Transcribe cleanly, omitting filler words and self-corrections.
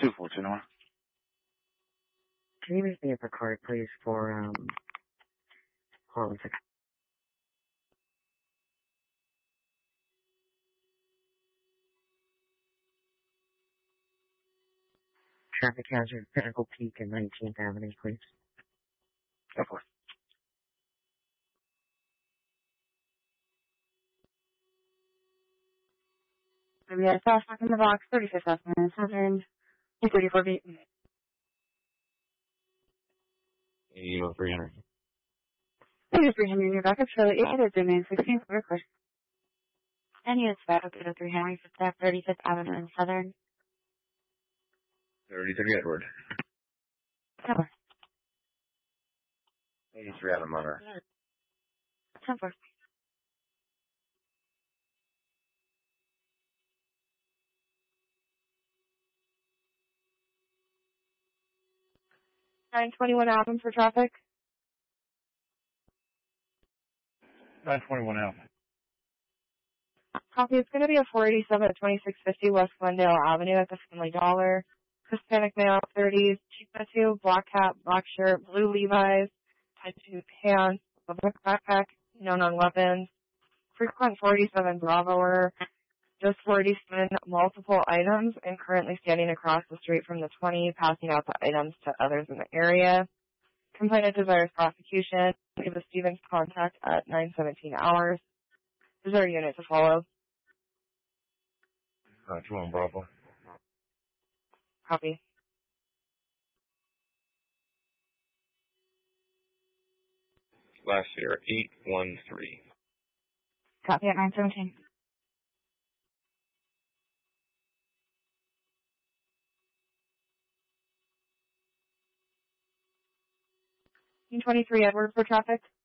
242 North. Can you make me a card, please, for, hold on a second. Traffic hazard, Pinnacle Peak and 19th Avenue, please. Of course. We had a fast in the box, 35th Avenue, Southern, 234 feet. 300. Thank you, 300 in your backup, Charlie 800, domain 16, request. And units back up to 3 Henry, 35th Avenue in Southern. 33 Edward. Cover. 83 Adam Mother. 10-4. $921 Adam for traffic. 921 Alpha. Copy. It's going to be a 487 at 2650 West Glendale Avenue at the Family Dollar. Hispanic male, 30s, cheap tattoo, black hat, black shirt, blue Levi's, tied to pants, a black backpack, no non-weapons. Frequent 47 Bravoer, just 47 multiple items, and currently standing across the street from the 20, passing out the items to others in the area. Complainant desires prosecution. Give the Stevens contact at 9:17 hours. Is there a unit to follow? 21 Bravo. Copy. Last year, 813. Copy at 9:17. 23 Edward for traffic.